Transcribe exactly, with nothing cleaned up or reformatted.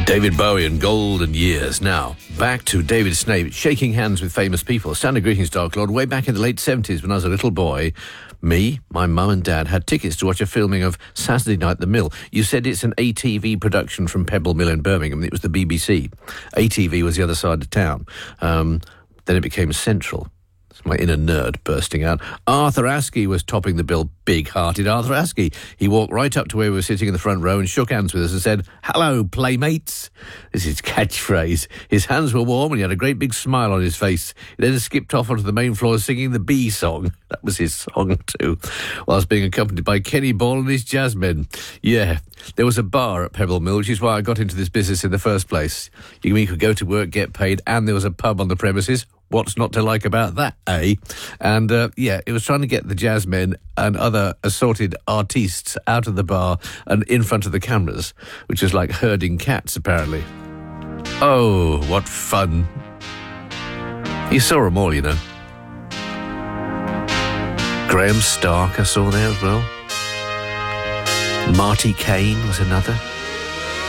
David Bowie and Golden Years. Now, back to David Snape shaking hands with famous people. Standard greetings, Dark Lord. Way back in the late seventies, when I was a little boy, me, my mum and dad had tickets to watch a filming of Saturday Night at the Mill. You said it's an A T V production from Pebble Mill in Birmingham. It was the B B C. A T V was the other side of town. Um, then it became Central. My inner nerd bursting out. Arthur Askey was topping the bill, big-hearted Arthur Askey. He walked right up to where we were sitting in the front row and shook hands with us and said, "Hello, playmates." This is his catchphrase. His hands were warm and he had a great big smile on his face. He then skipped off onto the main floor singing the Bee song. That was his song too, whilst being accompanied by Kenny Ball and his jazzmen. Yeah, there was a bar at Pebble Mill, which is why I got into this business in the first place. You could go to work, get paid, and there was a pub on the premises. What's not to like about that, eh? And, uh, yeah, it was trying to get the jazzmen and other assorted artistes out of the bar and in front of the cameras, which was like herding cats, apparently. Oh, what fun. You saw them all, you know. Graham Stark I saw there as well. Marty Kane was another.